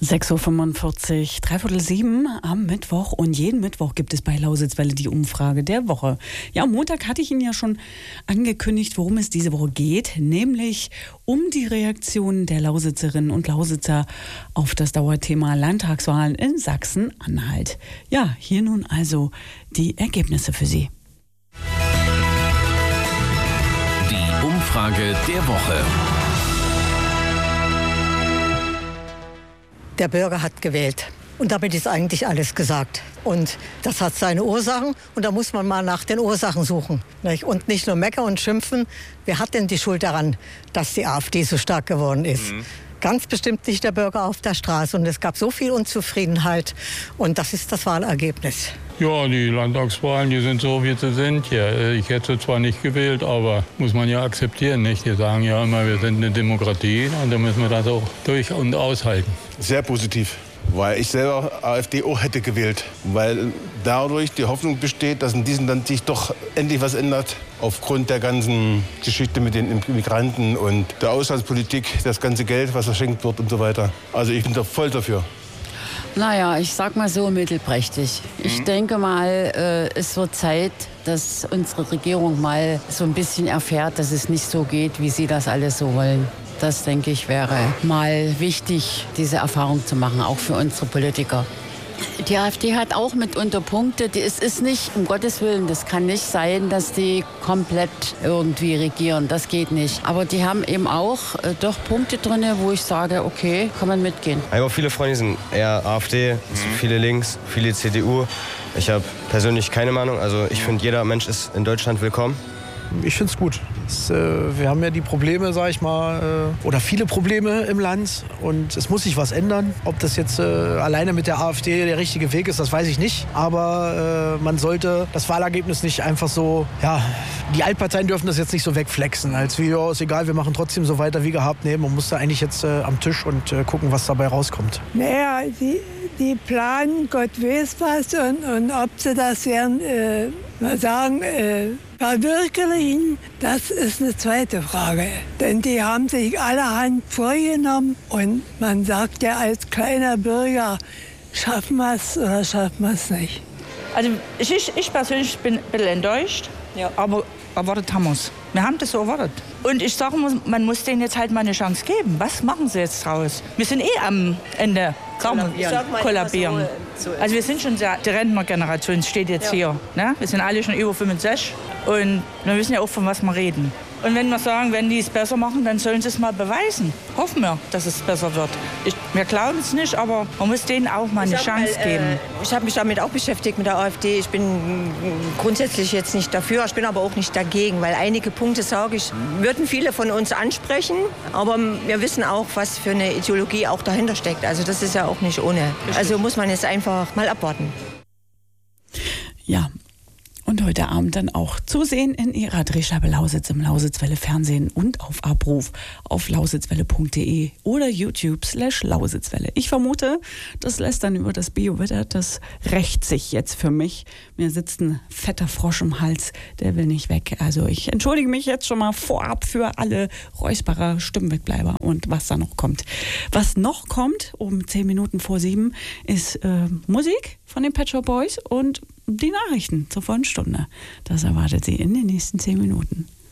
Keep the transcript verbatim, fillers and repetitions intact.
sechs Uhr fünfundvierzig, dreiviertel sieben am Mittwoch, und jeden Mittwoch gibt es bei Lausitzwelle die Umfrage der Woche. Ja, am Montag hatte ich Ihnen ja schon angekündigt, worum es diese Woche geht, nämlich um die Reaktionen der Lausitzerinnen und Lausitzer auf das Dauerthema Landtagswahlen in Sachsen-Anhalt. Ja, hier nun also die Ergebnisse für Sie. Die Umfrage der Woche. Der Bürger hat gewählt. Und damit ist eigentlich alles gesagt. Und das hat seine Ursachen. Und da muss man mal nach den Ursachen suchen. Nicht? Und nicht nur meckern und schimpfen. Wer hat denn die Schuld daran, dass die AfD so stark geworden ist? Mhm. Ganz bestimmt nicht der Bürger auf der Straße. Und es gab so viel Unzufriedenheit. Und das ist das Wahlergebnis. Ja, die Landtagswahlen, die sind so, wie sie sind. Ja, ich hätte zwar nicht gewählt, aber muss man ja akzeptieren, nicht? Die sagen ja immer, wir sind eine Demokratie, und da müssen wir das auch durch und aushalten. Sehr positiv, weil ich selber AfD auch hätte gewählt. Weil dadurch die Hoffnung besteht, dass in diesem Land sich doch endlich was ändert. Aufgrund der ganzen Geschichte mit den Migranten und der Auslandspolitik, das ganze Geld, was verschenkt wird und so weiter. Also ich bin da voll dafür. Naja, ich sag mal so mittelprächtig. Ich mhm. denke mal, äh, es wird Zeit, dass unsere Regierung mal so ein bisschen erfährt, dass es nicht so geht, wie sie das alles so wollen. Das, denke ich, wäre mal wichtig, diese Erfahrung zu machen, auch für unsere Politiker. Die AfD hat auch mitunter Punkte. Es ist nicht, um Gottes Willen, das kann nicht sein, dass die komplett irgendwie regieren. Das geht nicht. Aber die haben eben auch äh, doch Punkte drin, wo ich sage, okay, kann man mitgehen. Aber viele Freunde sind eher AfD, mhm. viele links, viele C D U. Ich habe persönlich keine Meinung. Also ich finde, jeder Mensch ist in Deutschland willkommen. Ich finde es gut. Es, äh, wir haben ja die Probleme, sag ich mal, äh, oder viele Probleme im Land, und es muss sich was ändern. Ob das jetzt äh, alleine mit der AfD der richtige Weg ist, das weiß ich nicht. Aber äh, man sollte das Wahlergebnis nicht einfach so, ja, die Altparteien dürfen das jetzt nicht so wegflexen, als wie, ja, ist egal, wir machen trotzdem so weiter wie gehabt. Nee, man muss da eigentlich jetzt äh, am Tisch und äh, gucken, was dabei rauskommt. Naja, die, die planen, Gott weiß was, und, und ob sie das werden, äh, mal sagen, äh, verwirklichen, das ist eine zweite Frage. Denn die haben sich allerhand vorgenommen, und man sagt ja als kleiner Bürger, schaffen wir es oder schaffen wir es nicht. Also ich, ich persönlich bin ein bisschen enttäuscht, ja. aber erwartet haben wir es. Wir haben das so erwartet. Und ich sage, man muss denen jetzt halt mal eine Chance geben. Was machen sie jetzt draus? Wir sind eh am Ende. Kollabieren. Kollabieren. Also wir sind schon sehr, die Rentnergeneration steht jetzt ja. hier. Ne? Wir sind alle schon über fünfundsechzig, und wir wissen ja auch, von was wir reden. Und wenn wir sagen, wenn die es besser machen, dann sollen sie es mal beweisen. Hoffen wir, dass es besser wird. Ich, wir glauben es nicht, aber man muss denen auch mal eine Chance mal, geben. Äh, ich habe mich damit auch beschäftigt mit der AfD. Ich bin grundsätzlich jetzt nicht dafür, ich bin aber auch nicht dagegen, weil einige Punkte, sage ich, würden viele von uns ansprechen. Aber wir wissen auch, was für eine Ideologie auch dahinter steckt. Also das ist ja auch nicht ohne. Also muss man jetzt einfach mal abwarten. Ja. Und heute Abend dann auch zu sehen in Ihrer Drehscheibe Lausitz im Lausitzwelle Fernsehen und auf Abruf auf lausitzwelle punkt de oder YouTube slash Lausitzwelle. Ich vermute, das Lästern über das Biowetter, das rächt sich jetzt für mich. Mir sitzt ein fetter Frosch im Hals, der will nicht weg. Also ich entschuldige mich jetzt schon mal vorab für alle Räusperer, Stimmenwegbleiber und was da noch kommt. Was noch kommt, um zehn Minuten vor sieben, ist äh, Musik von den Pet Shop Boys und die Nachrichten zur vollen Stunde. Das erwartet Sie in den nächsten zehn Minuten.